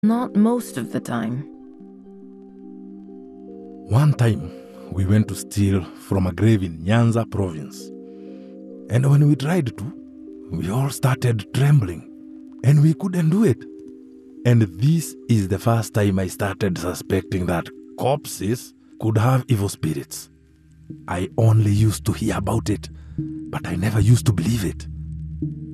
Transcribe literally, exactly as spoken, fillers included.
Not most of the time. One time, we went to steal from a grave in Nyanza province. And when we tried to, we all started trembling. And we couldn't do it. And this is the first time I started suspecting that corpses could have evil spirits. I only used to hear about it, but I never used to believe it.